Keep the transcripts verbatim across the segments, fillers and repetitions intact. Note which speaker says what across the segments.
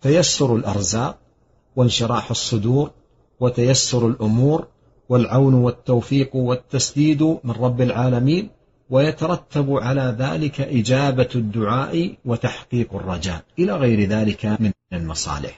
Speaker 1: تيسر الأرزاق وانشراح الصدور وتيسر الأمور والعون والتوفيق والتسديد من رب العالمين، ويترتب على ذلك إجابة الدعاء وتحقيق الرجاء إلى غير ذلك من المصالح.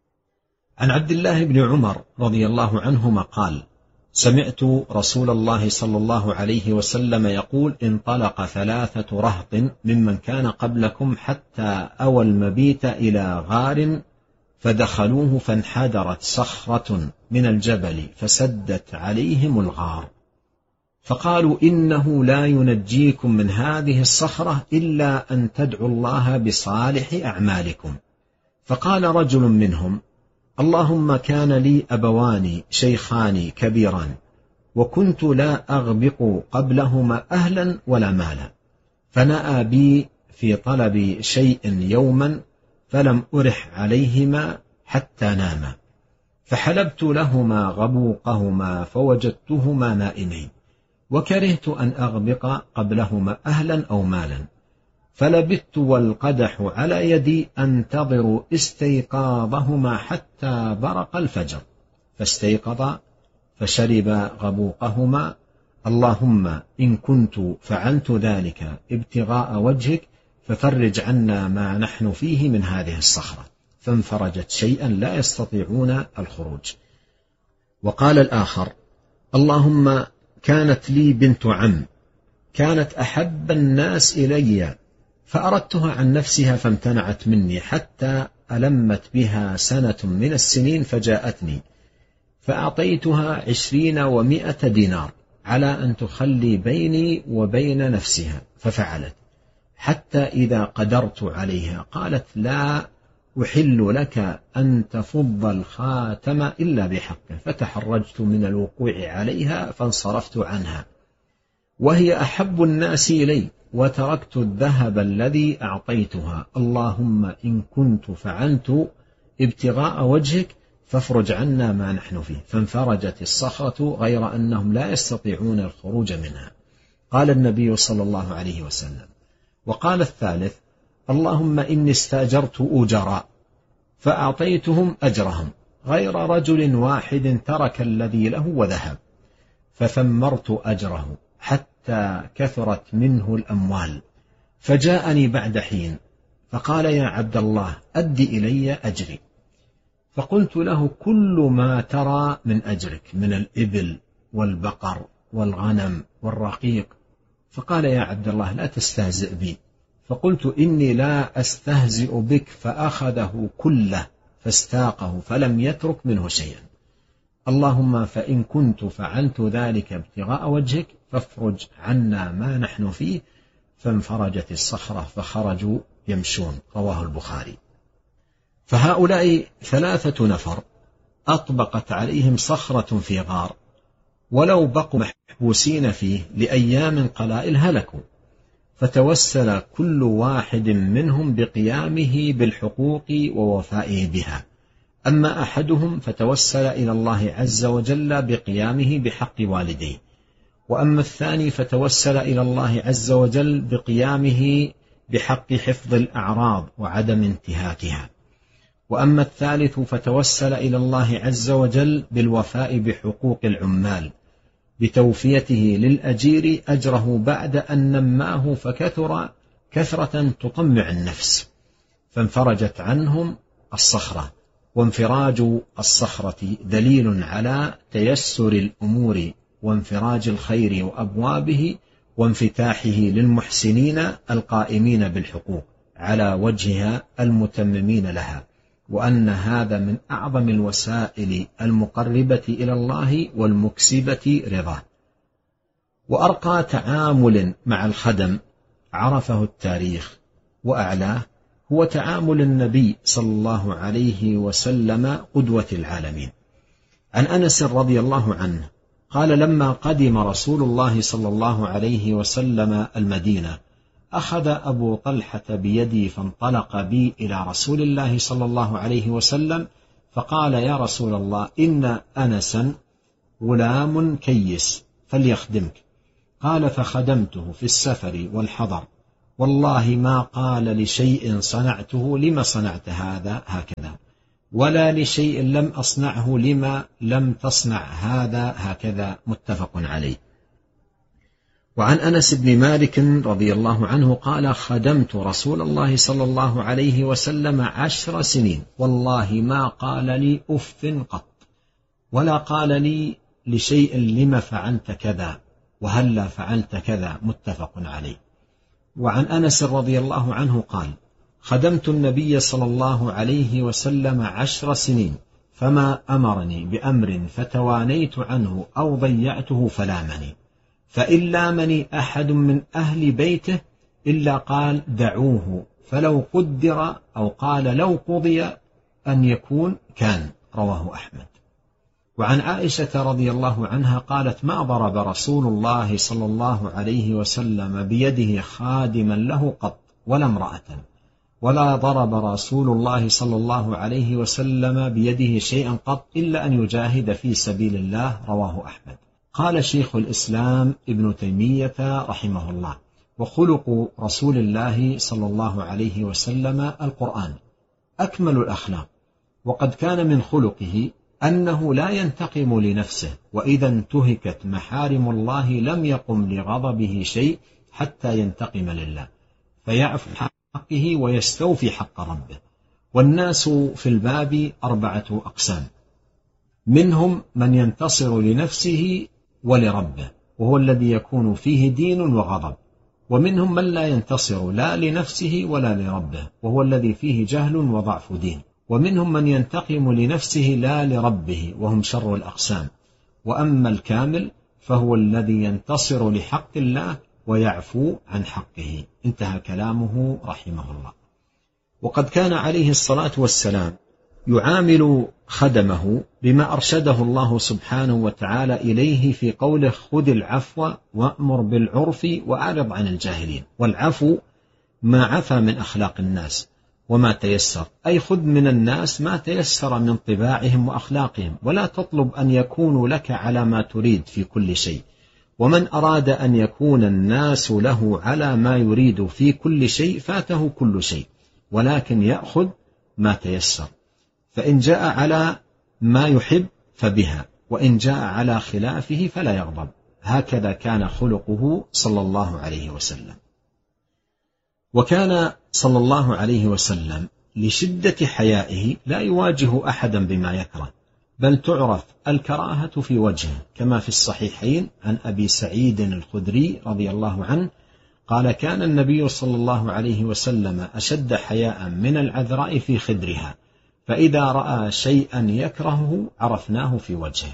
Speaker 1: عن عبد الله بن عمر رضي الله عنهما قال: سمعت رسول الله صلى الله عليه وسلم يقول: انطلق ثلاثة رهط ممن كان قبلكم حتى أوى المبيت إلى غار فدخلوه فانحدرت صخرة من الجبل فسدت عليهم الغار، فقالوا: إنه لا ينجيكم من هذه الصخرة إلا أن تدعوا الله بصالح أعمالكم. فقال رجل منهم: اللهم كان لي أبوان شيخان كبيران، وكنت لا أغبق قبلهما أهلا ولا مالا، فنأى بي في طلب شيء يوما فلم أرح عليهما حتى ناما، فحلبت لهما غبوقهما فوجدتهما نائمين، وكرهت أن أغبق قبلهما أهلا أو مالا، فلبثت والقدح على يدي أنتظر استيقاظهما حتى برق الفجر، فاستيقظ فشرب غبوقهما. اللهم إن كنت فعلت ذلك ابتغاء وجهك ففرج عنا ما نحن فيه من هذه الصخرة، فانفرجت شيئا لا يستطيعون الخروج. وقال الآخر: اللهم كانت لي بنت عم كانت أحب الناس إلي، فأردتها عن نفسها فامتنعت مني حتى ألمت بها سنة من السنين، فجاءتني فأعطيتها عشرين ومائة دينار على أن تخلي بيني وبين نفسها، ففعلت، حتى إذا قدرت عليها قالت: لا أحل لك أن تفض الخاتم إلا بحقه، فتحرجت من الوقوع عليها فانصرفت عنها، وهي أحب الناس إلي، وتركت الذهب الذي أعطيتها. اللهم إن كنت فعلت ابتغاء وجهك فافرج عنا ما نحن فيه، فانفرجت الصخرة غير أنهم لا يستطيعون الخروج منها. قال النبي صلى الله عليه وسلم. وقال الثالث: اللهم إني استأجرت أجراء فأعطيتهم أجرهم، غير رجل واحد ترك الذي له وذهب، فثمرت أجره حتى كثرت منه الأموال، فجاءني بعد حين فقال: يا عبد الله أد إلي أجري. فقلت له: كل ما ترى من أجرك من الإبل والبقر والغنم والرقيق. فقال: يا عبد الله لا تستهزئ بي. فقلت: إني لا أستهزئ بك. فأخذه كله فاستاقه فلم يترك منه شيئا. اللهم فإن كنت فعلت ذلك ابتغاء وجهك فافرج عنا ما نحن فيه، فانفرجت الصخرة فخرجوا يمشون. رواه البخاري. فهؤلاء ثلاثة نفر أطبقت عليهم صخرة في غار، ولو بقوا محبوسين فيه لأيام قلائل هلكوا، فتوسل كل واحد منهم بقيامه بالحقوق ووفائه بها. أما أحدهم فتوسل إلى الله عز وجل بقيامه بحق والديه، وأما الثاني فتوسل إلى الله عز وجل بقيامه بحق حفظ الأعراض وعدم انتهاكها، وأما الثالث فتوسل إلى الله عز وجل بالوفاء بحقوق العمال بتوفيته للأجير أجره بعد أن نماه فكثر كثرة تطمع النفس، فانفرجت عنهم الصخرة. وانفراج الصخرة دليل على تيسر الأمور وانفراج الخير وأبوابه وانفتاحه للمحسنين القائمين بالحقوق على وجهها المتممين لها، وأن هذا من أعظم الوسائل المقربة إلى الله والمكسبة رضاه. وأرقى تعامل مع الخدم عرفه التاريخ وأعلاه هو تعامل النبي صلى الله عليه وسلم قدوة العالمين. عن أنس رضي الله عنه قال: لما قدم رسول الله صلى الله عليه وسلم المدينة أخذ أبو طلحة بيدي فانطلق بي إلى رسول الله صلى الله عليه وسلم، فقال: يا رسول الله إن أنسا غلام كيس فليخدمك. قال: فخدمته في السفر والحضر، والله ما قال لشيء صنعته لما صنعت هذا هكذا، ولا لشيء لم أصنعه لما لم تصنع هذا هكذا، متفق عليه. وعن أنس بن مالك رضي الله عنه قال: خدمت رسول الله صلى الله عليه وسلم عشر سنين، والله ما قال لي أف قط، ولا قال لي لشيء لما فعلت كذا وهلا فعلت كذا، متفق عليه. وعن أنس رضي الله عنه قال: خدمت النبي صلى الله عليه وسلم عشر سنين، فما أمرني بأمر فتوانيت عنه أو ضيعته فلامني، فإن لامني أحد من أهل بيته إلا قال: دعوه، فلو قدر أو قال لو قضي أن يكون كان، رواه أحمد. وعن عائشة رضي الله عنها قالت: ما ضرب رسول الله صلى الله عليه وسلم بيده خادما له قط ولا امرأة، ولا ضرب رسول الله صلى الله عليه وسلم بيده شيئا قط إلا أن يجاهد في سبيل الله، رواه أحمد. قال شيخ الإسلام ابن تيمية رحمه الله: وخلق رسول الله صلى الله عليه وسلم القرآن أكمل الأخلاق، وقد كان من خلقه أنه لا ينتقم لنفسه، وإذا انتهكت محارم الله لم يقم لغضبه شيء حتى ينتقم لله، فيعفو حقه ويستوفي حق ربه. والناس في الباب أربعة أقسام: منهم من ينتصر لنفسه ولربه، وهو الذي يكون فيه دين وغضب، ومنهم من لا ينتصر لا لنفسه ولا لربه، وهو الذي فيه جهل وضعف دين، ومنهم من ينتقم لنفسه لا لربه، وهم شر الأقسام. وأما الكامل فهو الذي ينتصر لحق الله ويعفو عن حقه. انتهى كلامه رحمه الله. وقد كان عليه الصلاة والسلام يعامل خدمه بما أرشده الله سبحانه وتعالى إليه في قوله: خذ العفو وأمر بالعرف وأعرض عن الجاهلين. والعفو ما عفى من أخلاق الناس وما تيسر، أي خذ من الناس ما تيسر من طباعهم وأخلاقهم، ولا تطلب أن يكونوا لك على ما تريد في كل شيء. ومن أراد أن يكون الناس له على ما يريد في كل شيء فاته كل شيء، ولكن يأخذ ما تيسر، فإن جاء على ما يحب فبها، وإن جاء على خلافه فلا يغضب. هكذا كان خلقه صلى الله عليه وسلم. وكان صلى الله عليه وسلم لشدة حيائه لا يواجه أحدا بما يكره، بل تعرف الكراهة في وجهه، كما في الصحيحين عن أبي سعيد الخدري رضي الله عنه قال: كان النبي صلى الله عليه وسلم أشد حياء من العذراء في خدرها، فإذا رأى شيئا يكرهه عرفناه في وجهه.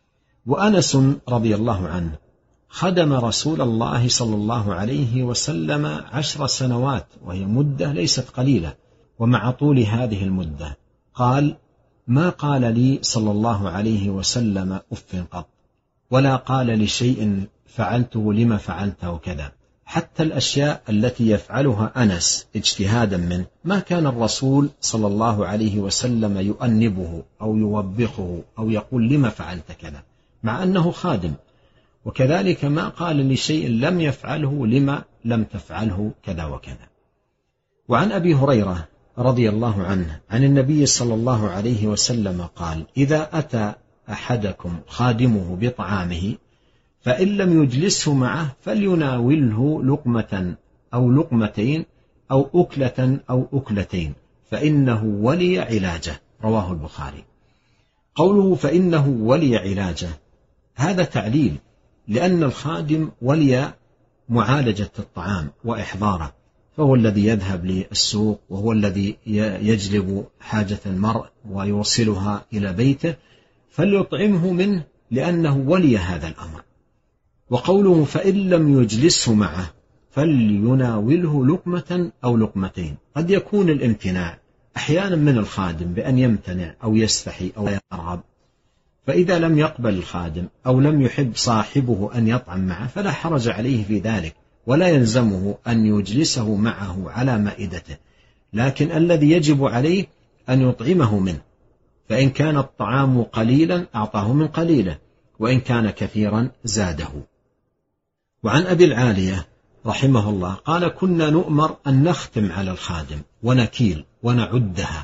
Speaker 1: وأنس رضي الله عنه خدم رسول الله صلى الله عليه وسلم عشر سنوات، وهي مدة ليست قليلة. ومع طول هذه المدة قال: ما قال لي صلى الله عليه وسلم أف قط، ولا قال لشيء فعلته لما فعلته كذا. حتى الأشياء التي يفعلها أنس اجتهادا منه ما كان الرسول صلى الله عليه وسلم يؤنبه أو يوبخه أو يقول لما فعلت كذا، مع أنه خادم. وكذلك ما قال لشيء لم يفعله لما لم تفعله كذا وكذا. وعن أبي هريرة رضي الله عنه عن النبي صلى الله عليه وسلم قال: إذا أتى أحدكم خادمه بطعامه فإن لم يجلسه معه فليناوله لقمة أو لقمتين أو أكلة أو أكلتين، فإنه ولي علاجه، رواه البخاري. قوله فإنه ولي علاجه هذا تعليل، لأن الخادم ولي معالجة الطعام وإحضاره، فهو الذي يذهب للسوق، وهو الذي يجلب حاجة المرء ويوصلها إلى بيته، فليطعمه منه لأنه ولي هذا الأمر. وقوله فإن لم يجلسه معه فليناوله لقمة أو لقمتين، قد يكون الامتناع أحيانا من الخادم بأن يمتنع أو يستحي أو يرغب، فإذا لم يقبل الخادم أو لم يحب صاحبه أن يطعم معه فلا حرج عليه في ذلك، ولا يلزمه أن يجلسه معه على مائدته، لكن الذي يجب عليه أن يطعمه منه، فإن كان الطعام قليلا أعطاه من قليله، وإن كان كثيرا زاده. وعن أبي العالية رحمه الله قال: كنا نؤمر أن نختم على الخادم ونكيل ونعدها،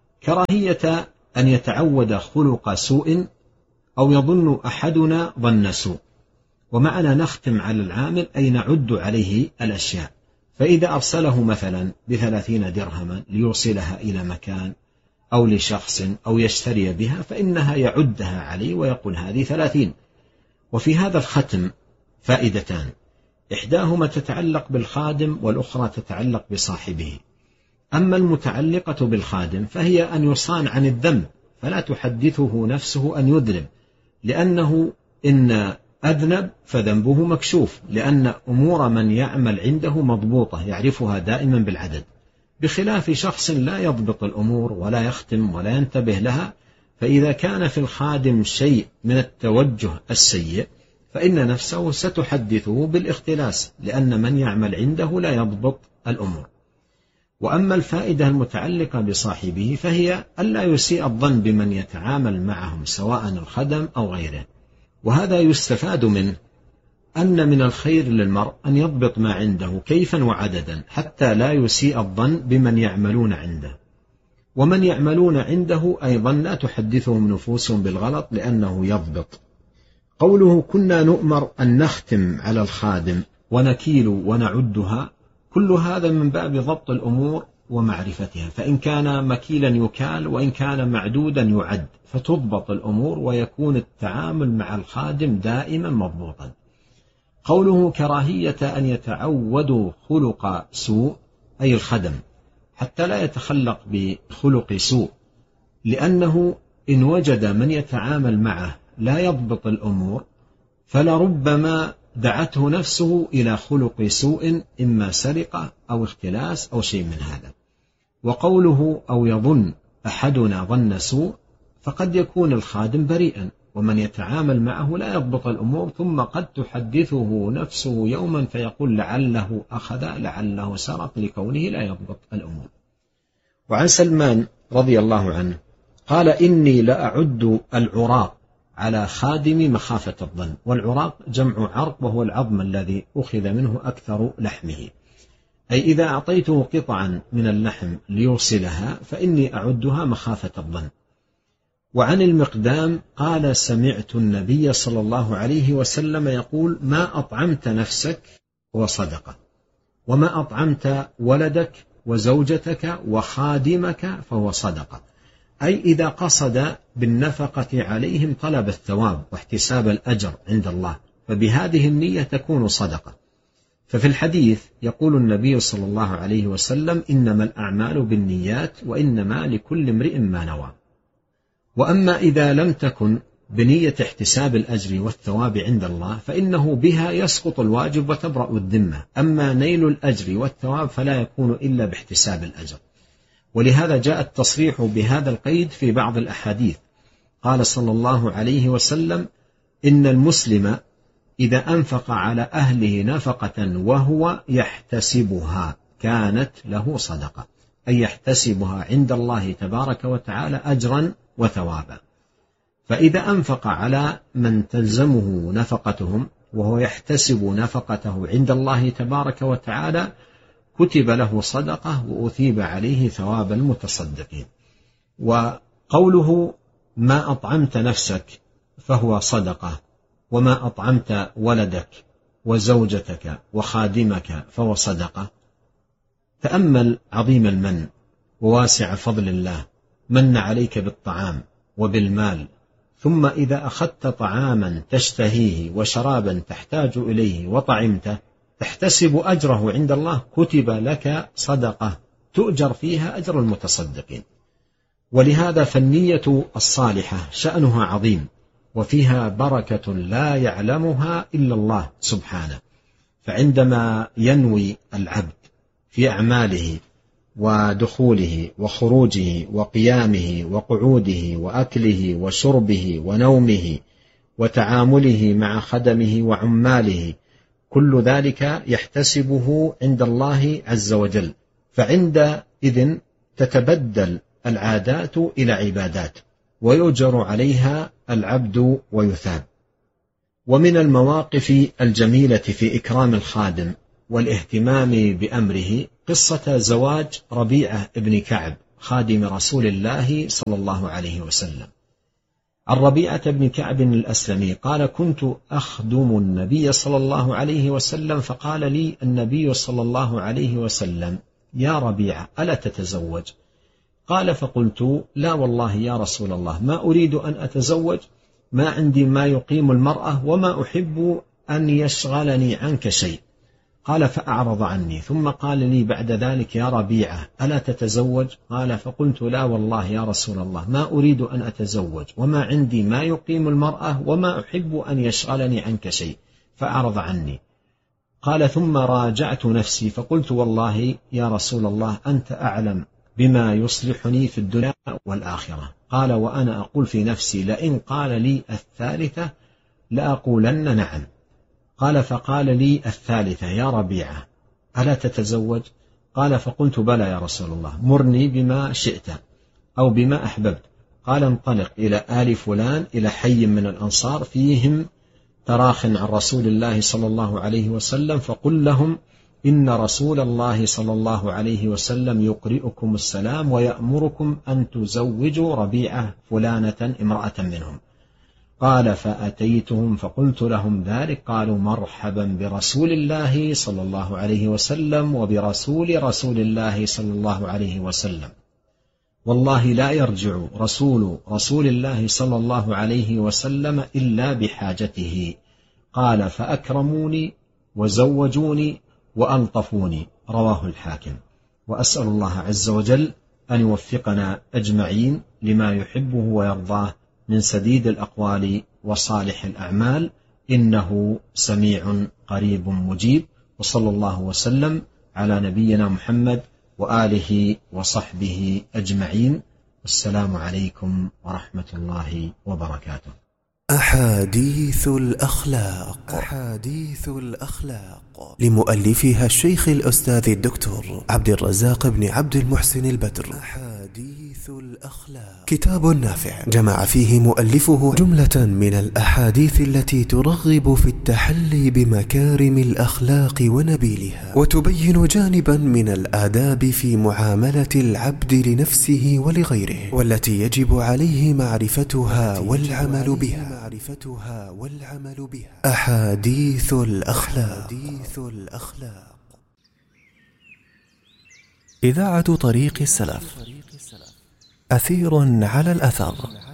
Speaker 1: كراهية أن يتعود خلق سوء أو يظن أحدنا ظن سوء. ومعنى نختم على العامل أي نعد عليه الأشياء، فإذا أرسله مثلا بثلاثين درهما ليوصلها إلى مكان أو لشخص أو يشتري بها فإنها يعدها عليه ويقول هذه ثلاثين. وفي هذا الختم فائدتان: إحداهما تتعلق بالخادم والأخرى تتعلق بصاحبه. أما المتعلقة بالخادم فهي أن يصان عن الذنب، فلا تحدثه نفسه أن يذنب، لأنه إن أذنب فذنبه مكشوف، لأن أمور من يعمل عنده مضبوطة يعرفها دائما بالعدد، بخلاف شخص لا يضبط الأمور ولا يختم ولا ينتبه لها. فإذا كان في الخادم شيء من التوجه السيء فإن نفسه ستحدثه بالاختلاس، لأن من يعمل عنده لا يضبط الأمور. وأما الفائدة المتعلقة بصاحبه فهي ألا يسيء الظن بمن يتعامل معهم سواء الخدم أو غيره. وهذا يستفاد منه أن من الخير للمرء أن يضبط ما عنده كيفا وعددا حتى لا يسيء الظن بمن يعملون عنده، ومن يعملون عنده أيضا لا تحدثهم نفوسهم بالغلط لأنه يضبط. قوله كنا نؤمر أن نختم على الخادم ونكيل ونعدها، كل هذا من باب ضبط الأمور ومعرفتها، فإن كان مكيلا يكال وإن كان معدودا يعد، فتضبط الأمور ويكون التعامل مع الخادم دائما مضبوطا. قوله كراهية أن يتعودوا خلق سوء أي الخدم، حتى لا يتخلق بخلق سوء، لأنه إن وجد من يتعامل معه لا يضبط الأمور فلربما دعته نفسه إلى خلق سوء، إما سرقة أو اختلاس أو شيء من هذا. وقوله أو يظن أحدنا ظن سوء، فقد يكون الخادم بريئا ومن يتعامل معه لا يضبط الأمور، ثم قد تحدثه نفسه يوما فيقول لعله أخذ لعله سرق لكونه لا يضبط الأمور. وعن سلمان رضي الله عنه قال: إني لأعد العراق على خادم مخافة الظن. والعراق جمع عرق وهو العظم الذي أخذ منه أكثر لحمه، أي إذا أعطيته قطعا من اللحم ليوصلها فإني أعدها مخافة الظن. وعن المقدام قال: سمعت النبي صلى الله عليه وسلم يقول: ما أطعمت نفسك وصدقة، وما أطعمت ولدك وزوجتك وخادمك فهو صدقة. أي إذا قصد بالنفقة عليهم طلب الثواب واحتساب الأجر عند الله، فبهذه النية تكون صدقة. ففي الحديث يقول النبي صلى الله عليه وسلم: إنما الأعمال بالنيات وإنما لكل امرئ ما نوى. وأما إذا لم تكن بنية احتساب الأجر والثواب عند الله فإنه بها يسقط الواجب وتبرأ الذمة، أما نيل الأجر والثواب فلا يكون إلا باحتساب الأجر. ولهذا جاء التصريح بهذا القيد في بعض الأحاديث. قال صلى الله عليه وسلم: إن المسلم إذا أنفق على أهله نفقة وهو يحتسبها كانت له صدقة، أي يحتسبها عند الله تبارك وتعالى أجرا وثوابا. فإذا أنفق على من تلزمه نفقتهم وهو يحتسب نفقته عند الله تبارك وتعالى كتب له صدقة وأثيب عليه ثواب المتصدقين. وقوله ما أطعمت نفسك فهو صدقة، وما أطعمت ولدك وزوجتك وخادمك فهو صدقة. تأمل عظيم المن وواسع فضل الله، من عليك بالطعام وبالمال، ثم إذا أخذت طعاما تشتهيه وشرابا تحتاج إليه وطعمته تحتسب أجره عند الله كتب لك صدقة تؤجر فيها أجر المتصدقين. ولهذا فالنية الصالحة شأنها عظيم وفيها بركة لا يعلمها إلا الله سبحانه. فعندما ينوي العبد في أعماله ودخوله وخروجه وقيامه وقعوده وأكله وشربه ونومه وتعامله مع خدمه وعماله، كل ذلك يحتسبه عند الله عز وجل، فعندئذ تتبدل العادات إلى عبادات ويؤجر عليها العبد ويثاب. ومن المواقف الجميلة في إكرام الخادم والاهتمام بأمره قصة زواج ربيعة ابن كعب خادم رسول الله صلى الله عليه وسلم. عن ربيعة بن كعب الأسلمي قال: كنت أخدم النبي صلى الله عليه وسلم، فقال لي النبي صلى الله عليه وسلم: يا ربيعة ألا تتزوج؟ قال: فقلت: لا والله يا رسول الله، ما أريد أن أتزوج، ما عندي ما يقيم المرأة، وما أحب أن يشغلني عنك شيء. قال: فأعرض عني، ثم قال لي بعد ذلك: يا ربيعة ألا تتزوج؟ قال: فقلت: لا والله يا رسول الله، ما أريد أن أتزوج، وما عندي ما يقيم المرأة، وما أحب أن يشغلني عنك شيء، فأعرض عني. قال: ثم راجعت نفسي فقلت: والله يا رسول الله أنت أعلم بما يصلحني في الدنيا والآخرة. قال: وأنا أقول في نفسي لئن قال لي الثالثة لأقولن نعم. قال: فقال لي الثالثة: يا ربيعة ألا تتزوج؟ قال: فقلت: بلى يا رسول الله، مرني بما شئت أو بما أحببت. قال: انطلق إلى آل فلان، إلى حي من الأنصار فيهم تراخ عن رسول الله صلى الله عليه وسلم، فقل لهم: إن رسول الله صلى الله عليه وسلم يقرئكم السلام ويأمركم أن تزوجوا ربيعة فلانة امرأة منهم. قال: فأتيتهم فقلت لهم ذلك، قالوا: مرحبا برسول الله صلى الله عليه وسلم وبرسول رسول الله صلى الله عليه وسلم، والله لا يرجع رسول رسول الله صلى الله عليه وسلم إلا بحاجته. قال: فأكرموني وزوجوني وألطفوني. رواه الحاكم. وأسأل الله عز وجل أن يوفقنا أجمعين لما يحبه ويرضاه من سديد الأقوال وصالح الأعمال، إنه سميع قريب مجيب. وصلى الله وسلم على نبينا محمد وآله وصحبه أجمعين. السلام عليكم ورحمة الله وبركاته.
Speaker 2: أحاديث الأخلاق. أحاديث الأخلاق لمؤلفها الشيخ الأستاذ الدكتور عبد الرزاق بن عبد المحسن البدر. أحاديث الأخلاق كتاب نافع جمع فيه مؤلفه جملة من الأحاديث التي ترغب في التحلي بمكارم الأخلاق ونبيلها، وتبين جانبا من الآداب في معاملة العبد لنفسه ولغيره، والتي يجب عليه معرفتها والعمل بها. معرفتها والعمل بها. أحاديث الأخلاق. أحاديث الأخلاق. إذاعة طريق السلف، أثير على الأثر.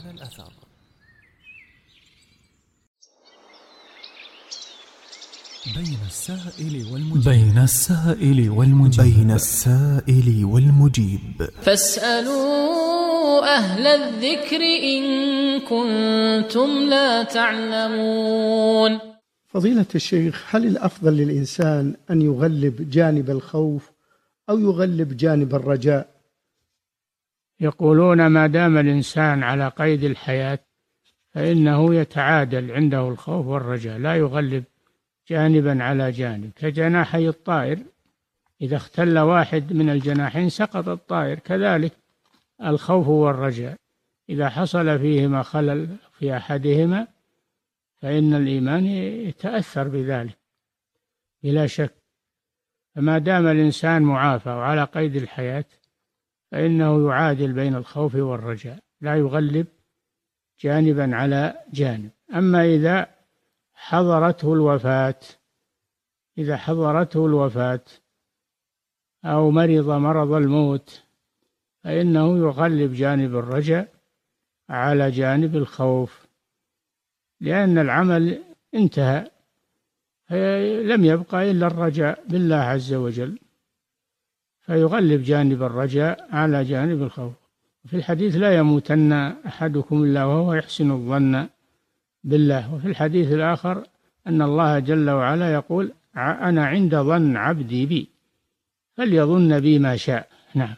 Speaker 3: بين السائل والمجيب. بين السائل والمجيب.
Speaker 2: بين السائل والمجيب.
Speaker 4: فاسألوا أهل الذكر إن كنتم لا تعلمون.
Speaker 5: فضيلة الشيخ، هل الأفضل للإنسان أن يغلب جانب الخوف أو يغلب جانب الرجاء؟
Speaker 6: يقولون ما دام الإنسان على قيد الحياة فإنه يتعادل عنده الخوف والرجاء، لا يغلب جانبا على جانب، كجناحي الطائر، إذا اختل واحد من الجناحين سقط الطائر، كذلك الخوف والرجاء إذا حصل فيهما خلل في أحدهما فإن الإيمان يتأثر بذلك بلا شك. فما دام الإنسان معافى وعلى قيد الحياة فإنه يعادل بين الخوف والرجاء، لا يغلب جانبا على جانب. أما إذا حضرته الوفاة إذا حضرته الوفاة أو مرض مرض الموت فإنه يغلب جانب الرجاء على جانب الخوف، لأن العمل انتهى، لم يبقى إلا الرجاء بالله عز وجل، فيغلب جانب الرجاء على جانب الخوف. في الحديث: لا يموتن أحدكم إلا وهو يحسن الظن بالله. وفي الحديث الآخر أن الله جل وعلا يقول: أنا عند ظن عبدي بي فليظن بي ما شاء. نعم.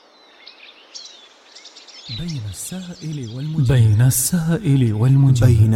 Speaker 3: بين السائل والمجيب. بين السائل والمجيب.